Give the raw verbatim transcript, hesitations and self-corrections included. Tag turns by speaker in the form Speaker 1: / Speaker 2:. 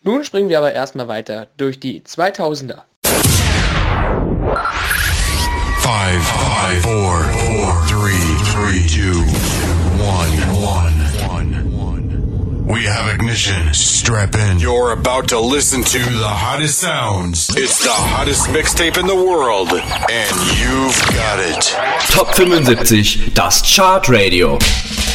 Speaker 1: Nun springen wir aber erstmal weiter durch die zweitausender.
Speaker 2: Five, five, four, four, three, three, two, one, one, one. We have ignition. Strap in. You're about to listen to the hottest sounds. It's the hottest mixtape in the world, and you've got it.
Speaker 3: Top fünfundsiebzig, das Chart Radio.